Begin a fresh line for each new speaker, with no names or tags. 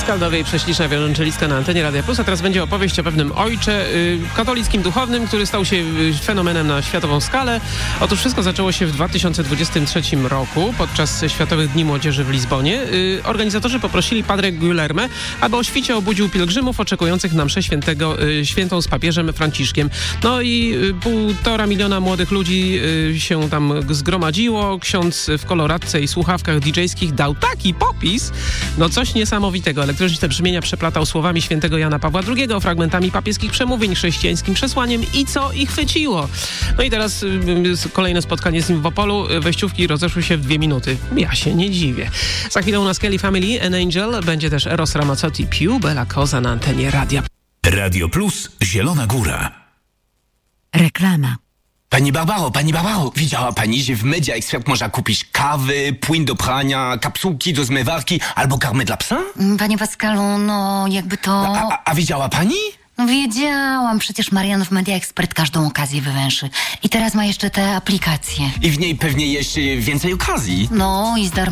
Skaldowej, prześliczna wiolonczelistka na antenie Radia Plus, a teraz będzie opowieść o pewnym ojcze katolickim duchownym, który stał się fenomenem na światową skalę. Otóż wszystko zaczęło się w 2023 roku podczas Światowych Dni Młodzieży w Lizbonie. Organizatorzy poprosili Padre Guilherme, aby o świcie obudził pielgrzymów oczekujących na mszę świętą z papieżem Franciszkiem. No i 1,5 miliona młodych ludzi się tam zgromadziło. Ksiądz w koloradce i słuchawkach DJ-skich dał taki popis, no coś niesamowitego. Elektroniczne brzmienia przeplatał słowami świętego Jana Pawła II, fragmentami papieskich przemówień, chrześcijańskim przesłaniem i co ich chwyciło. No i teraz kolejne spotkanie z nim w Opolu. Wejściówki rozeszły się w 2 minuty. Ja się nie dziwię. Za chwilę u nas Kelly Family, An Angel, będzie też Eros Ramazzotti, Più Bella Cosa na antenie Radia.
Radio Plus, Zielona Góra.
Reklama.
Pani Barbaro, widziała pani, że w Media Expert można kupić kawy, płyn do prania, kapsułki do zmywarki albo karmę dla psa?
Panie Pascalu, no jakby to...
A widziała pani?
No wiedziałam, przecież Marian w Media Expert każdą okazję wywęszy. I teraz ma jeszcze te aplikacje.
I w niej pewnie jeszcze więcej okazji.
No i z darmo